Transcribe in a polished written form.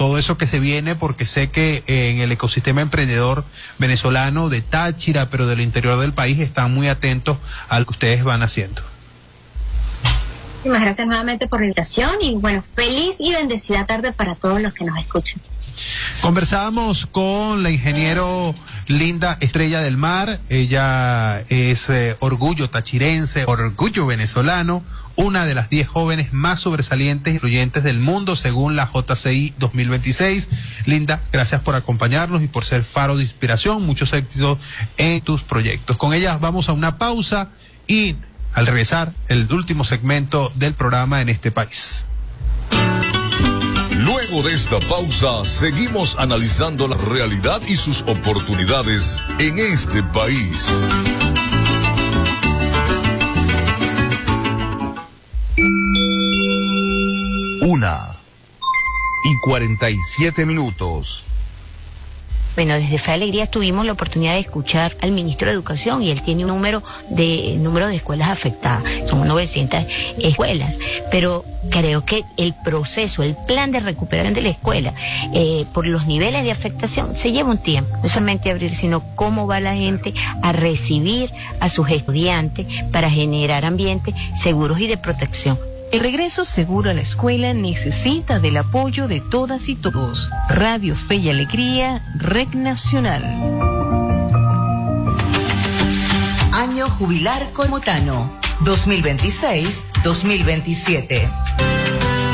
todo eso que se viene, porque sé que en el ecosistema emprendedor venezolano de Táchira, pero del interior del país, están muy atentos a lo que ustedes van haciendo. Muchísimas gracias nuevamente por la invitación y bueno, feliz y bendecida tarde para todos los que nos escuchan. Conversábamos con la ingeniero Linda Estrella del Mar. Ella es orgullo tachirense, orgullo venezolano, una de las 10 jóvenes más sobresalientes e influyentes del mundo según la JCI 2026. Linda, gracias por acompañarnos y por ser faro de inspiración. Muchos éxitos en tus proyectos. Con ella vamos a una pausa y al regresar el último segmento del programa en este país. Luego de esta pausa, seguimos analizando la realidad y sus oportunidades en este país. Una y 47 minutos. Bueno, desde Fe Alegría tuvimos la oportunidad de escuchar al ministro de Educación y él tiene un número de escuelas afectadas, son 900 escuelas, pero creo que el proceso, el plan de recuperación de la escuela, por los niveles de afectación, se lleva un tiempo, no solamente abrir, sino cómo va la gente a recibir a sus estudiantes para generar ambientes seguros y de protección. El regreso seguro a la escuela necesita del apoyo de todas y todos. Radio Fe y Alegría, Red Nacional. Año jubilar Comotano, 2026-2027.